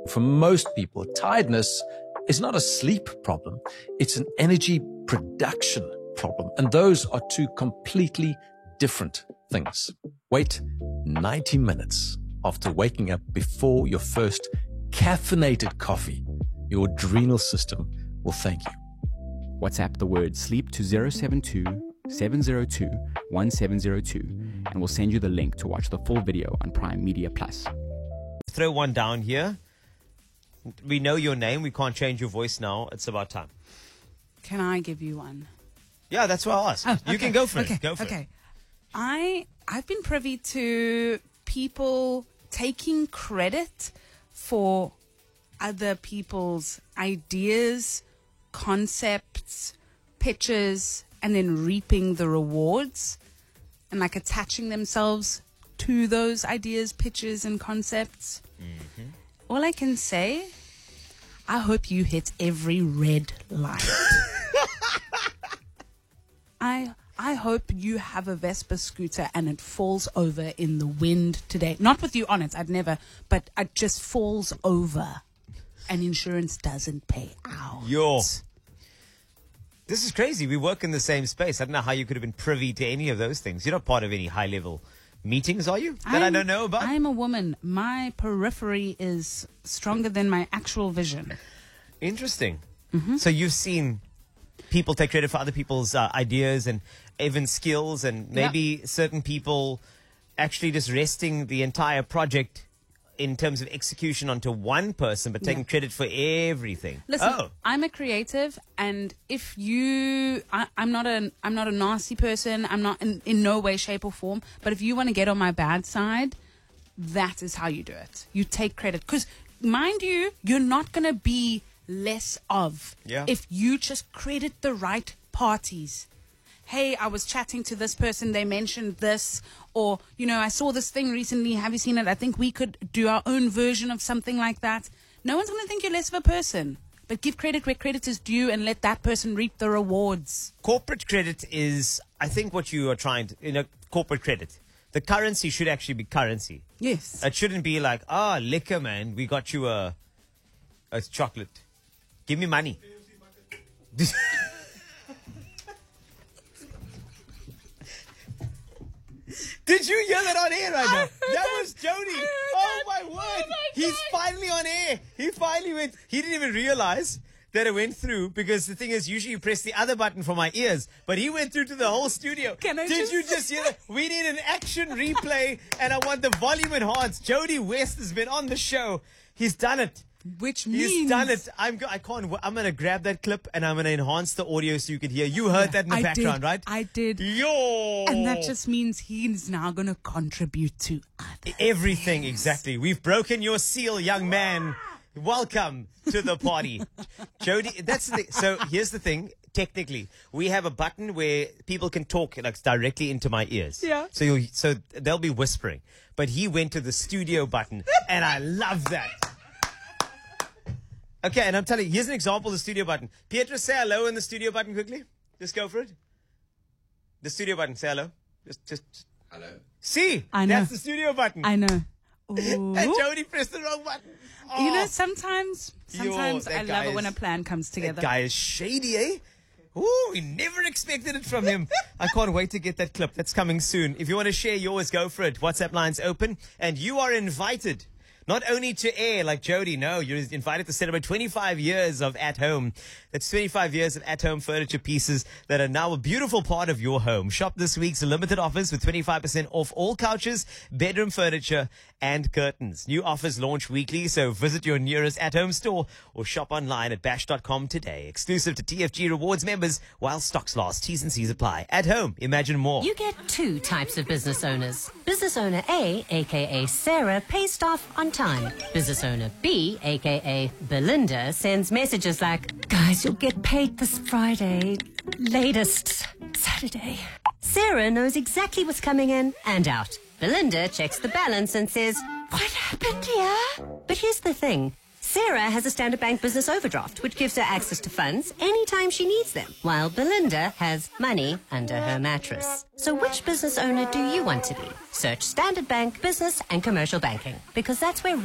For most people, tiredness is not a sleep problem. It's an energy production problem. And those are two completely different things. Wait 90 minutes after waking up before your first caffeinated coffee. Your adrenal system will thank you. WhatsApp the word sleep to 072 702 1702 and we'll send you the link to watch the full video on Prime Media Plus. Throw one down here. We know your name. We can't change your voice now. It's about time. Can I give you one? Yeah, that's what I'll ask. Oh, okay. You can go for okay. it. Go for it. Okay. I've been privy to people taking credit for other people's ideas, concepts, pitches, and then reaping the rewards and like attaching themselves to those ideas, pitches, and concepts. Mm-hmm. All I can say, I hope you hit every red light. I hope you have a Vespa scooter and it falls over in the wind today. Not with you on it, I'd never, but it just falls over and insurance doesn't pay out. This is crazy. We work in the same space. I don't know how you could have been privy to any of those things. You're not part of any high-level meetings, are you? That I don't know about? I'm a woman. My periphery is stronger than my actual vision. Interesting. Mm-hmm. So you've seen people take credit for other people's ideas and even skills, and maybe certain people actually just resting the entire project in terms of execution onto one person, but taking credit for everything. Listen, I'm a creative, and if you, I'm not a nasty person. I'm not in no way, shape, or form. But if you want to get on my bad side, that is how you do it. You take credit, because mind you, you're not going to be less of if you just credit the right parties. Hey, I was chatting to this person, they mentioned this, or, you know, I saw this thing recently, have you seen it? I think we could do our own version of something like that. No one's going to think you're less of a person, but give credit where credit is due and let that person reap the rewards. Corporate credit is, I think, what you are trying to, corporate credit. The currency should actually be currency. Yes. It shouldn't be like, liquor, man, we got you a chocolate. Give me money. Did you hear that on air right now? That was Jody. Oh my word. He's finally on air. He finally went. He didn't even realize that it went through, because the thing is, usually you press the other button for my ears, but he went through to the whole studio. Did you just hear that? We need an action replay, and I want the volume enhanced. Jody West has been on the show. He's done it. Which means he's done it. I'm going to grab that clip and I'm going to enhance the audio so you can hear. You heard that in the background, right? I did. Yo! And that just means he's now going to contribute to everything. Exactly. We've broken your seal, young man. Welcome to the party. Jody, that's the thing. So here's the thing. Technically, we have a button where people can talk directly into my ears. Yeah. So they'll be whispering. But he went to the studio button, and I love that. Okay, and I'm telling you, here's an example of the studio button. Pietro, say hello in the studio button quickly. Just go for it. The studio button, say hello. Just hello. See? I know. That's the studio button. I know. And Jody pressed the wrong button. Oh. You know, sometimes I love it when a plan comes together. That guy is shady, eh? Ooh, we never expected it from him. I can't wait to get that clip. That's coming soon. If you want to share yours, go for it. WhatsApp line's open, and you are invited. Not only to air like Jody, no, you're invited to celebrate 25 years of At Home. That's 25 years of at-home furniture pieces that are now a beautiful part of your home. Shop this week's limited offers with 25% off all couches, bedroom furniture, and curtains. New offers launch weekly, so visit your nearest at-home store or shop online at bash.com today. Exclusive to TFG Rewards members while stocks last. T's and C's apply. At Home, imagine more. You get two types of business owners. Business owner A, a.k.a. Sarah, pays staff on time. Business owner B, a.k.a. Belinda, sends messages like, guys, you'll get paid this Friday, latest Saturday. Sarah knows exactly what's coming in and out. Belinda checks the balance and says, what happened here? But here's the thing. Sarah has a Standard Bank business overdraft, which gives her access to funds anytime she needs them, while Belinda has money under her mattress. So which business owner do you want to be? Search Standard Bank Business and Commercial Banking, because that's where